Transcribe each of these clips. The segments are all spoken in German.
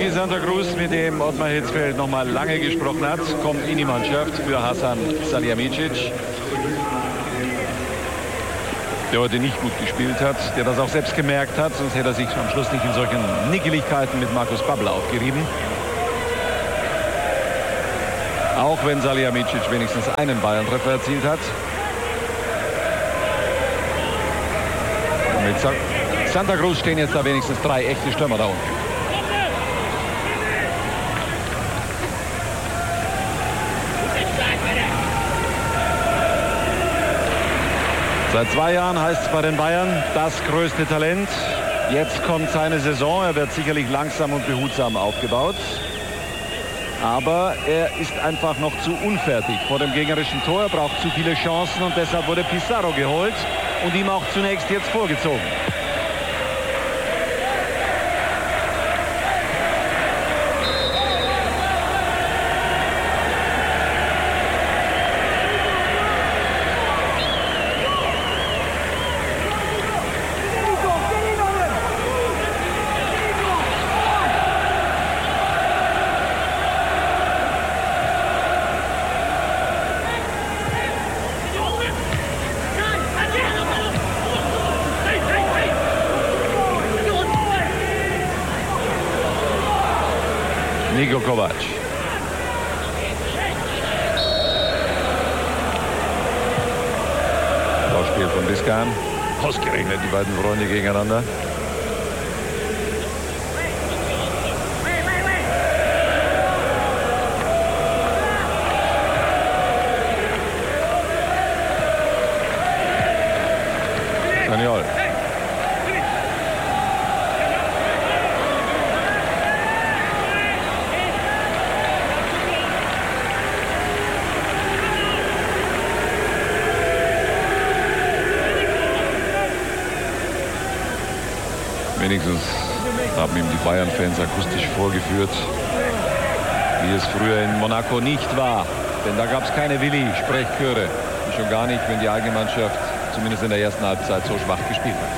Luki Santa Cruz, mit dem Ottmar Hitzfeld noch mal lange gesprochen hat, kommt in die Mannschaft für Hasan Salihamidzic, der heute nicht gut gespielt hat, der das auch selbst gemerkt hat, sonst hätte er sich am Schluss nicht in solchen Nickeligkeiten mit Markus Babbel aufgerieben. Auch wenn Salihamidzic wenigstens einen Bayern-Treffer erzielt hat. Mit Santa Cruz stehen jetzt da wenigstens 3 echte Stürmer da unten. Seit 2 Jahren heißt es bei den Bayern, das größte Talent. Jetzt kommt seine Saison. Er wird sicherlich langsam und behutsam aufgebaut. Aber er ist einfach noch zu unfertig vor dem gegnerischen Tor. Er braucht zu viele Chancen und deshalb wurde Pizarro geholt und ihm auch zunächst jetzt vorgezogen. Niko Kovac. Spiel von Biscan. Ausgerechnet die beiden Freunde gegeneinander. Daniel. Wenigstens haben ihm die Bayern-Fans akustisch vorgeführt, wie es früher in Monaco nicht war. Denn da gab es keine Willi-Sprechchöre. Und schon gar nicht, wenn die eigene Mannschaft zumindest in der ersten Halbzeit so schwach gespielt hat.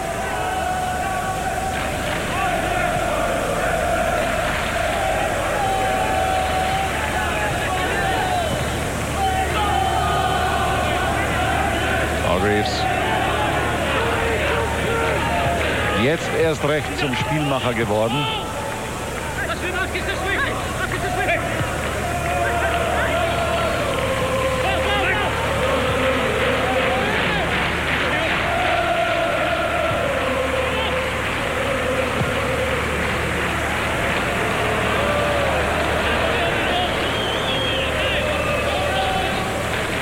Hargreaves. Jetzt erst recht zum Spielmacher geworden.